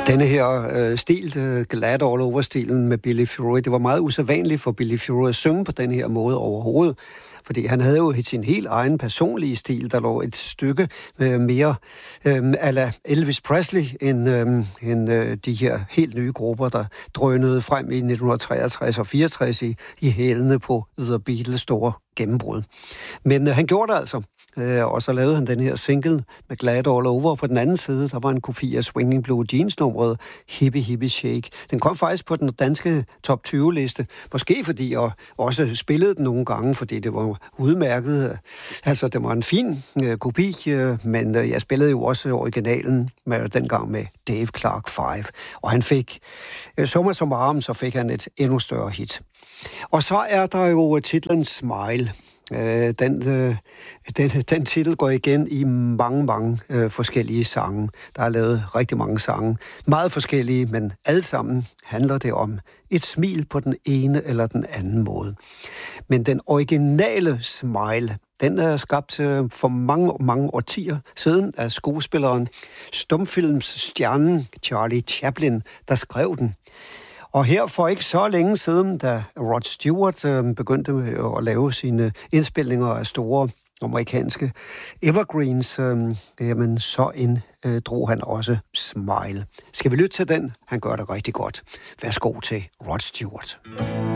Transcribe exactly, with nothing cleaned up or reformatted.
Denne her øh, stil, øh, Glad All Over-stilen med Billy Fury, det var meget usædvanligt for Billy Fury at synge på den her måde overhovedet. Fordi han havde jo sin helt egen personlige stil, der lå et stykke øh, mere øh, a la Elvis Presley, end, øh, end øh, de her helt nye grupper, der drønede frem i nitten treogtres og fireogtres i, i hælene på The Beatles' store gennembrud. Men øh, han gjorde det altså. Øh, og så lavede han den her single med Glad All Over. På den anden side, der var en kopi af Swinging Blue Jeans-nummeret Hippie Hippie Shake. Den kom faktisk på den danske top tyve-liste. Måske fordi jeg også spillede den nogle gange, fordi det var udmærket. Altså, det var en fin øh, kopi, øh, men øh, jeg spillede jo også originalen med, dengang med Dave Clark fem. Og han fik, øh, summa summarum, så fik han et endnu større hit. Og så er der jo titlen Smile. Øh, den, øh, den, den titel går igen i mange, mange øh, forskellige sange. Der er lavet rigtig mange sange. Meget forskellige, men alle sammen handler det om et smil på den ene eller den anden måde. Men den originale Smile, den er skabt øh, for mange, mange årtier siden af skuespilleren, stumfilmsstjernen Charlie Chaplin, der skrev den. Og her for ikke så længe siden, da Rod Stewart øh, begyndte at lave sine indspilninger af store amerikanske evergreens, øh, jamen så inddrog han også Smile. Skal vi lytte til den? Han gør det rigtig godt. Værsgo til Rod Stewart.